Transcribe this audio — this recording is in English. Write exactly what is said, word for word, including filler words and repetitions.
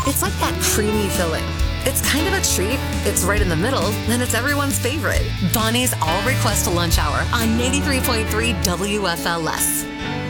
It's like that creamy filling. It's kind of a treat. It's right in the middle, and it's everyone's favorite. Bonnie's All Request Lunch Hour on ninety-three point three W F L S.